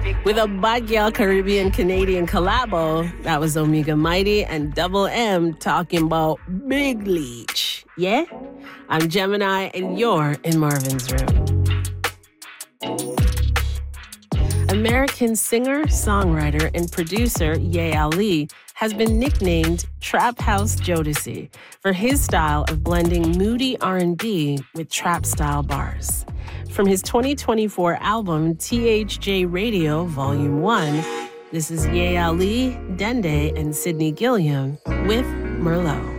With a Bad Girl Caribbean Canadian collabo, that was Omega Mighty and Double M talking about Big Leech. Yeah? I'm Gemini and you're in Marvin's Room. American singer, songwriter, and producer Ye Ali has been nicknamed Trap House Jodeci for his style of blending moody R&B with trap-style bars. From his 2024 album THJ Radio Volume 1, this is Ye Ali, Dende, and Sydney Gilliam with Merlot.